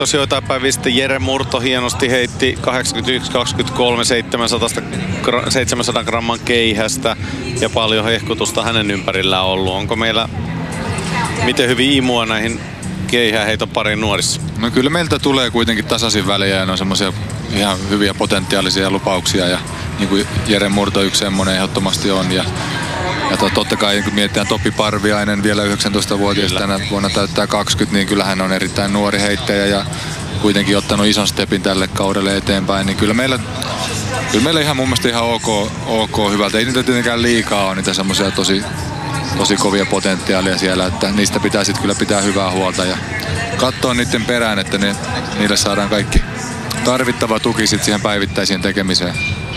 Tuossa joitain päiviä sitten Jere Murto hienosti heitti 81-23 700 gramman keihästä ja paljon hehkutusta hänen ympärillään ollut. Onko meillä miten hyvin imua näihin keihäänheiton pariin nuorissa? No kyllä meiltä tulee kuitenkin tasaisin väliä ja ne on semmoisia ihan hyviä potentiaalisia lupauksia ja niin kuin Jere Murto yksi semmoinen ehdottomasti on ja totta kai kun mietitään Topi Parviainen vielä 19-vuotias tänä vuonna täyttää 20, niin kyllä hän on erittäin nuori heittäjä ja kuitenkin ottanut ison stepin tälle kaudelle eteenpäin, niin kyllä meillä ihan mun mielestä ihan ok hyvältä. Ei niitä tietenkään liikaa ole niitä semmoisia tosi kovia potentiaalia siellä, että niistä pitää sitten kyllä pitää hyvää huolta ja katsoa niiden perään, että niille saadaan kaikki tarvittava tuki sitten siihen päivittäiseen tekemiseen.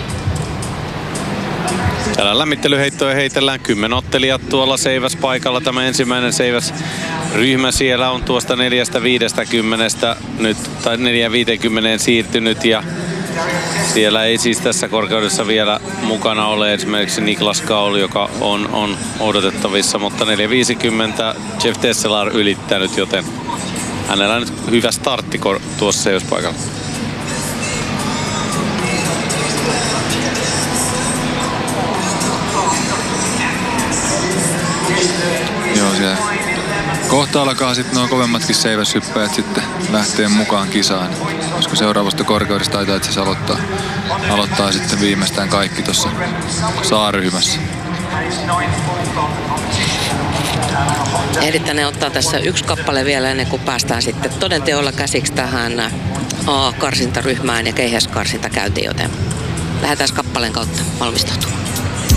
Täällä lämmittelyheittoja heitellään 10 ottelijat tuolla seiväspaikalla. Tämä ensimmäinen seiväsryhmä siellä on tuosta 4-50 nyt, tai 4-50 siirtynyt ja siellä ei siis tässä korkeudessa vielä mukana ole esimerkiksi Niklas Kaul, joka on odotettavissa, mutta 4.50 Jeff Tesselar ylittänyt, joten hänellä on nyt hyvä startti tuossa seiväspaikalla. Joo, siellä kohta alkaa sitten nuo kovemmatkin seiväshyppäjät sitten lähtee mukaan kisaan. Koska seuraavasta korkeudesta taitaa itse asiassa aloittaa sitten viimeistään kaikki tuossa saaryhmässä. Ehditäneen ottaa tässä yksi kappale vielä ennen kuin päästään sitten todenteolla käsiksi tähän A-karsintaryhmään ja keihäskarsinta käyntiin, joten lähdetään kappaleen kautta valmistautumaan.